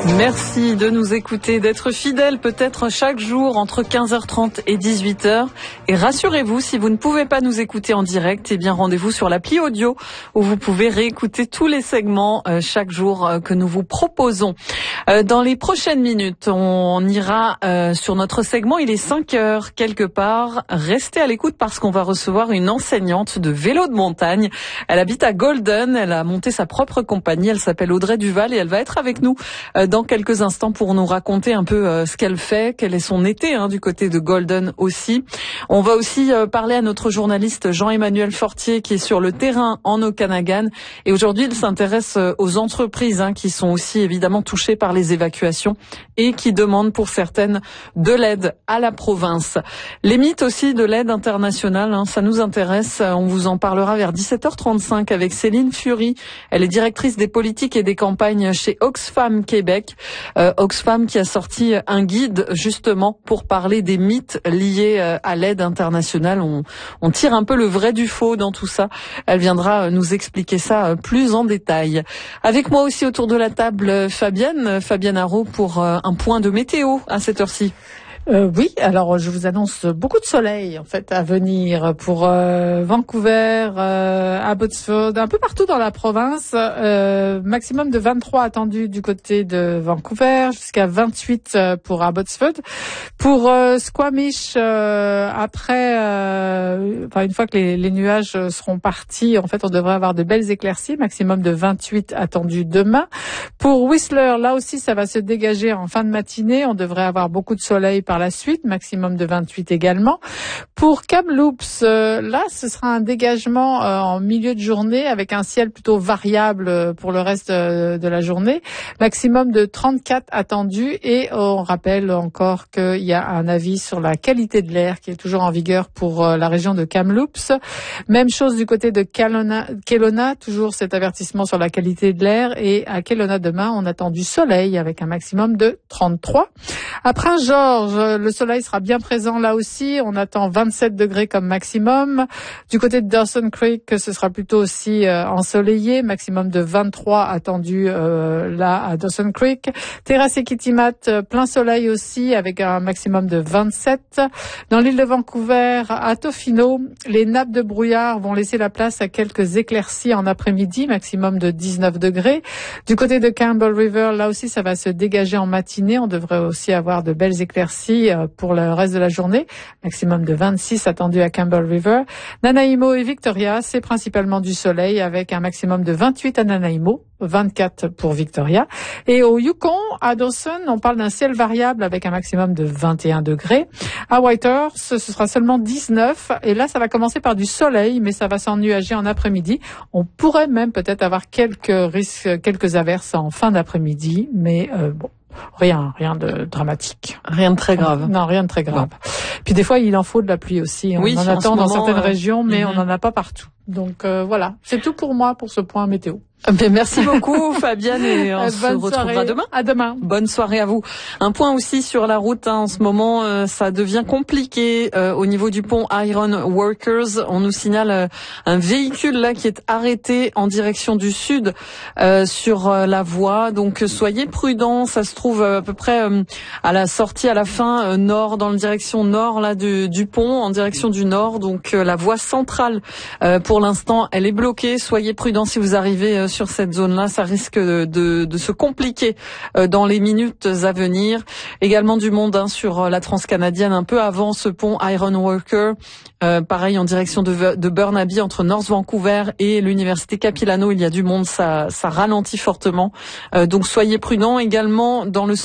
Merci de nous écouter, d'être fidèles peut-être chaque jour entre 15h30 et 18h. Et rassurez-vous, si vous ne pouvez pas nous écouter en direct, eh bien rendez-vous sur l'appli audio où vous pouvez réécouter tous les segments chaque jour que nous vous proposons. Dans les prochaines minutes, on ira sur notre segment. Il est 5h quelque part. Restez à l'écoute parce qu'on va recevoir une enseignante de vélo de montagne. Elle habite à Golden. Elle a monté sa propre compagnie. Elle s'appelle Audrey Duval et elle va être avec nous dans quelques instants pour nous raconter un peu ce qu'elle fait, quel est son été du côté de Golden aussi. On va aussi parler à notre journaliste Jean-Emmanuel Fortier qui est sur le terrain en Okanagan et aujourd'hui il s'intéresse aux entreprises qui sont aussi évidemment touchées par les évacuations et qui demandent pour certaines de l'aide à la province. Les mythes aussi de l'aide internationale, ça nous intéresse. On vous en parlera vers 17h35 avec Céline Fury. Elle est directrice des politiques et des campagnes chez Oxfam Québec. Oxfam qui a sorti un guide justement pour parler des mythes liés à l'aide internationale. On tire un peu le vrai du faux dans tout ça. Elle viendra nous expliquer ça plus en détail. Avec moi aussi autour de la table Fabienne Haro pour un point de météo à cette heure-ci. Oui, alors je vous annonce beaucoup de soleil en fait à venir pour Vancouver, Abbotsford, un peu partout dans la province. Maximum de 23 attendus du côté de Vancouver, jusqu'à 28 pour Abbotsford. Pour Squamish, après, une fois que les nuages seront partis, en fait, on devrait avoir de belles éclaircies, maximum de 28 attendus demain. Pour Whistler, là aussi, ça va se dégager en fin de matinée. On devrait avoir beaucoup de soleil par la suite, maximum de 28 également. Pour Kamloops, là, ce sera un dégagement en milieu de journée avec un ciel plutôt variable pour le reste de la journée. Maximum de 34 attendus et on rappelle encore qu'il y a un avis sur la qualité de l'air qui est toujours en vigueur pour la région de Kamloops. Même chose du côté de Kelowna, toujours cet avertissement sur la qualité de l'air et à Kelowna demain, on attend du soleil avec un maximum de 33. À Prince-Georges, le soleil sera bien présent là aussi. On attend 27 degrés comme maximum. Du côté de Dawson Creek, ce sera plutôt aussi ensoleillé. Maximum de 23 attendu là à Dawson Creek. Terrasse et Kitimat, plein soleil aussi avec un maximum de 27. Dans l'île de Vancouver, à Tofino, les nappes de brouillard vont laisser la place à quelques éclaircies en après-midi. Maximum de 19 degrés. Du côté de Campbell River, là aussi, ça va se dégager en matinée. On devrait aussi avoir de belles éclaircies pour le reste de la journée. Maximum de 26 attendu à Campbell River. Nanaimo et Victoria, c'est principalement du soleil avec un maximum de 28 à Nanaimo, 24 pour Victoria. Et au Yukon, à Dawson, on parle d'un ciel variable avec un maximum de 21 degrés. À Whitehorse, ce sera seulement 19. Et là, ça va commencer par du soleil, mais ça va s'ennuager en après-midi. On pourrait même peut-être avoir quelques averses en fin d'après-midi, mais bon. Rien de dramatique. Rien de très grave. Non, rien de très grave. Non. Puis des fois, il en faut de la pluie aussi. On en attend dans certaines régions, mais on n'en a pas partout. Donc voilà, c'est tout pour moi pour ce point météo. Merci beaucoup Fabienne et on se retrouvera demain. À demain. Bonne soirée à vous. Un point aussi sur la route en ce moment, ça devient compliqué au niveau du pont Iron Workers. On nous signale un véhicule là qui est arrêté en direction du sud sur la voie. Donc soyez prudents, ça se trouve à peu près à la sortie à la fin nord dans la direction nord là du pont en direction du nord. Donc la voie centrale pour l'instant, elle est bloquée. Soyez prudents si vous arrivez sur cette zone-là, ça risque de se compliquer dans les minutes à venir. Également du monde sur la transcanadienne, un peu avant ce pont Iron Worker. Pareil en direction de Burnaby entre North Vancouver et l'université Capilano, il y a du monde, ça ralentit fortement. Donc soyez prudents également dans le